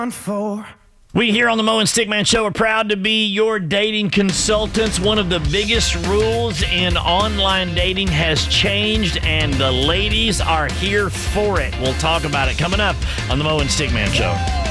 For We here on the Mo and Stickman Show are proud to be your dating consultants. One of the biggest rules in online dating has changed, and the ladies are here for it. We'll talk about it coming up on the Mo and Stickman Show.